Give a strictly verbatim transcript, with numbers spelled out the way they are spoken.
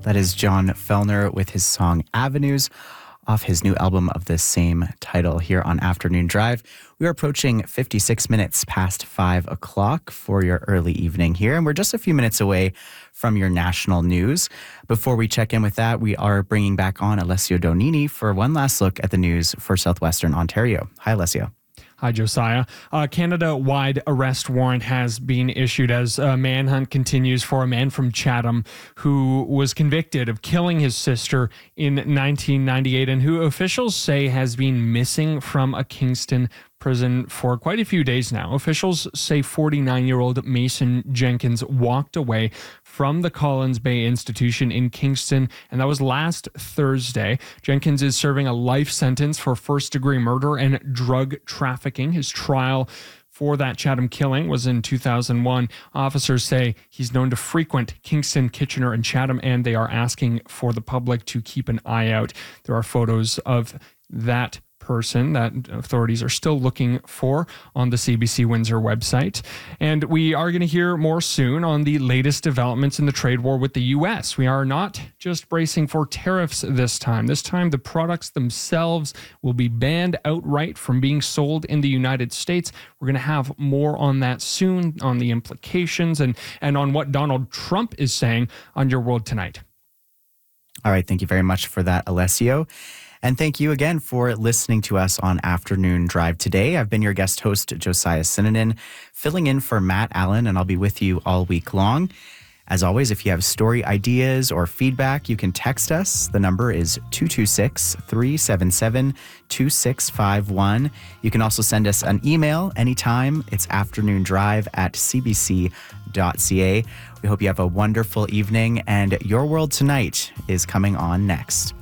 That is John Fellner with his song Avenues off his new album of the same title here on Afternoon Drive. We are approaching fifty-six minutes past five o'clock for your early evening here, and we're just a few minutes away from your national news. Before we check in with that, we are bringing back on Alessio Donini for one last look at the news for southwestern Ontario. Hi, Alessio. Hi, Josiah. A Canada-wide arrest warrant has been issued as a manhunt continues for a man from Chatham who was convicted of killing his sister in nineteen ninety-eight and who officials say has been missing from a Kingston prison for quite a few days now. Officials say forty-nine-year-old Mason Jenkins walked away from the Collins Bay Institution in Kingston, and that was last Thursday. Jenkins is serving a life sentence for first-degree murder and drug trafficking. His trial for that Chatham killing was in two thousand one. Officers say he's known to frequent Kingston, Kitchener, and Chatham, and they are asking for the public to keep an eye out. There are photos of that person that authorities are still looking for on the C B C Windsor website. And we are going to hear more soon on the latest developments in the trade war with the U S. We are not just bracing for tariffs this time. This time, the products themselves will be banned outright from being sold in the United States. We're going to have more on that soon, on the implications and, and on what Donald Trump is saying on Your World Tonight. All right. Thank you very much for that, Alessio. And thank you again for listening to us on Afternoon Drive today. I've been your guest host, Josiah Sinanen, filling in for Matt Allen, and I'll be with you all week long. As always, if you have story ideas or feedback, you can text us. The number is two two six, three seven seven, two six five one. You can also send us an email anytime. It's afternoondrive at c b c dot c a. We hope you have a wonderful evening, and Your World Tonight is coming on next.